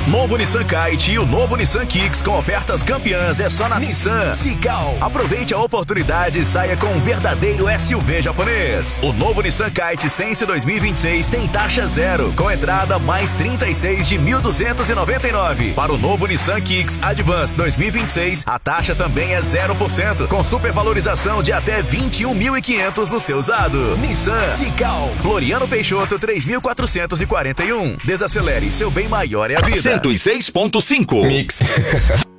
Novo Nissan Kite e o novo Nissan Kicks com ofertas campeãs é só na Nissan Cical. Aproveite a oportunidade e saia com um verdadeiro SUV japonês. O novo Nissan Kite Sense 2026 tem taxa zero, com entrada mais 36 de 1.299. Para o novo Nissan Kicks Advance 2026, a taxa também é 0%, com supervalorização de até 21.500 no seu usado. Nissan Cical, Floriano Peixoto 3441. Desacelere, seu bem maior é a vida. 106.5 Mix.